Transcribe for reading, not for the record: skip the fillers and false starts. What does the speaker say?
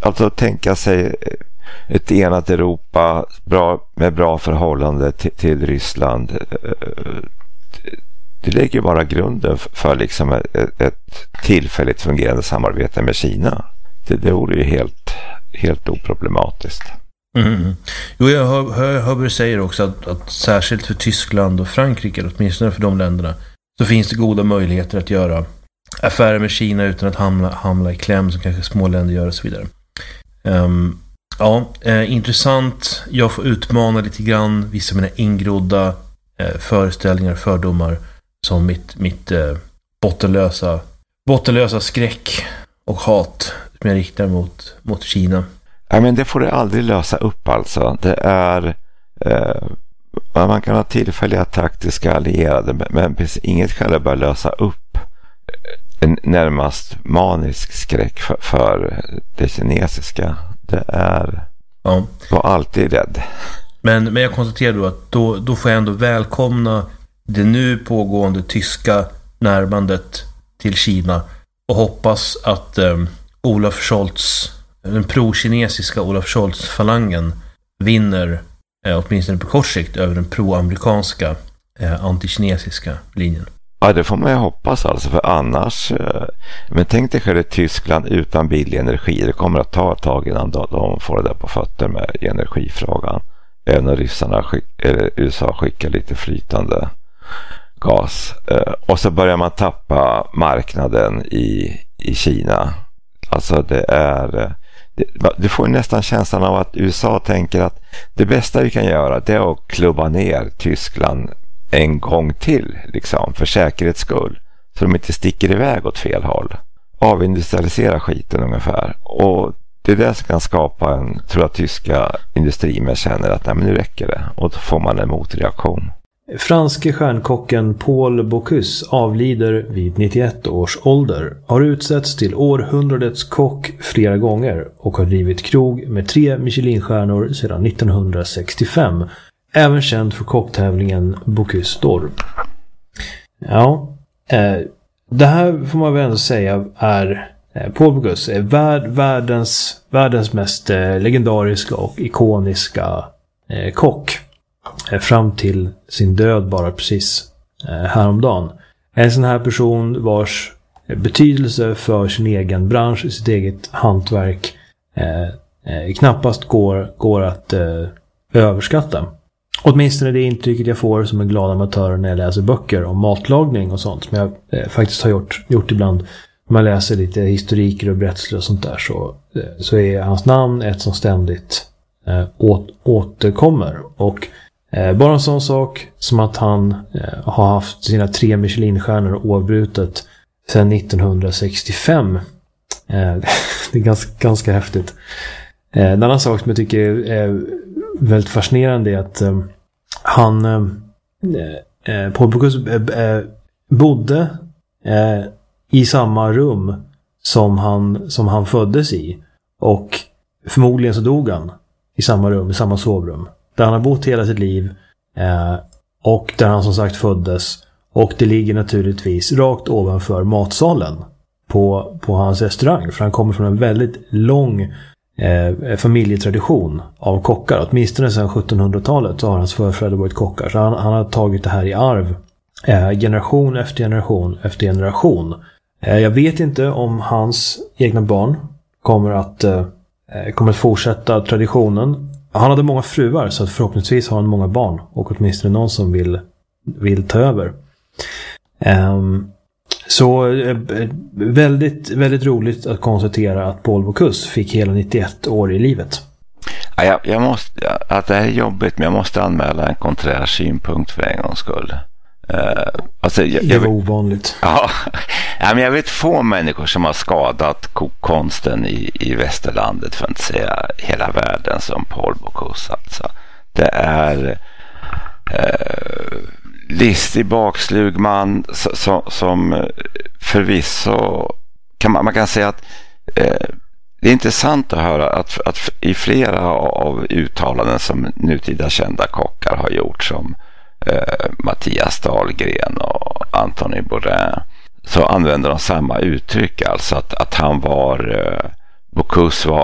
alltså tänka sig ett enat Europa med bra förhållande till Ryssland. Det lägger bara grunden för liksom ett tillfälligt fungerande samarbete med Kina. Det vore ju helt oproblematiskt. Jo, jag hör vad du säger också, att särskilt för Tyskland och Frankrike, eller åtminstone för de länderna, så finns det goda möjligheter att göra affärer med Kina utan att hamna i kläm som kanske små länder gör och så vidare. Intressant. Jag får utmana lite grann vissa av mina ingrodda föreställningar och fördomar, som mitt bottenlösa skräck och hat som jag riktar mot Kina. Ja, men det får det aldrig lösa upp alltså. Det är man kan ha tillfälliga taktiska allierade, men inget kan bara lösa upp en närmast manisk skräck för det kinesiska. Det är var alltid rädd. Men jag konstaterar då att då får jag ändå välkomna det nu pågående tyska närmandet till Kina och hoppas att Olaf Scholz, den pro-kinesiska Olaf Scholz-falangen, vinner åtminstone på kort sikt över den pro-amerikanska antikinesiska linjen. Ja, det får man ju hoppas alltså, för annars men tänk dig själv Tyskland utan billig energi. Det kommer att ta ett tag innan de får det där på fötter med energifrågan. Även när USA skickar lite flytande gas. Och så börjar man tappa marknaden i Kina. Alltså du får nästan känslan av att USA tänker att det bästa vi kan göra, det är att klubba ner Tyskland en gång till, liksom, för säkerhets skull, så de inte sticker iväg åt fel håll. Avindustrialisera skiten ungefär. Och det är det som kan skapa tror jag, tyska industrimän känner att nej, men nu räcker det. Och då får man en motreaktion. Franske stjärnkocken Paul Bocuse avlider vid 91 års ålder, har utsetts till århundradets kock flera gånger och har drivit krog med 3 Michelinstjärnor sedan 1965. Även känd för kocktävlingen Bocuse d'Or. Ja, det här får man väl ändå säga är Paul Bocuse är världens mest legendariska och ikoniska kock. Fram till sin död bara precis häromdagen. En sån här person vars betydelse för sin egen bransch, sitt eget hantverk knappast går att överskatta. Åtminstone det intrycket jag får som en glad amatör när jag läser böcker om matlagning och sånt, som jag faktiskt har gjort ibland. När man läser lite historiker och berättelser och sånt där, så är hans namn ett som ständigt återkommer. Och bara en sån sak som att han har haft sina 3 Michelinstjärnor oavbrutet sedan 1965. Det är ganska häftigt. En annan sak som jag tycker är väldigt fascinerande är att Paul Bocuse bodde i samma rum som han föddes i, och förmodligen så dog han i samma rum, i samma sovrum där han har bott hela sitt liv, och där han som sagt föddes, och det ligger naturligtvis rakt ovanför matsalen på hans restaurang, för han kommer från en väldigt lång familjetradition av kockar. Åtminstone sedan 1700-talet så har hans förfäder varit kockar, så han har tagit det här i arv generation efter generation efter generation. Jag vet inte om hans egna barn kommer att fortsätta traditionen. Han hade många fruar, så att förhoppningsvis har han många barn och åtminstone någon som vill ta över. Så väldigt, väldigt roligt att konstatera att Paul Bocuse fick hela 91 år i livet. Ja, jag måste, att det här är jobbigt, men jag måste anmäla en konträr synpunkt för en gångs skull. Alltså, det var ovanligt. Ja, men jag vet få människor som har skadat kokkonsten i västerlandet, för att inte säga hela världen, som Paul Bocuse. Alltså. Det är listig bakslug man som förvisso man kan säga att det är intressant att höra att i flera av uttalanden som nutida kända kockar har gjort, som Mattias Dahlgren och Anthony Bourdain, så använder de samma uttryck, alltså att han var Bocuse var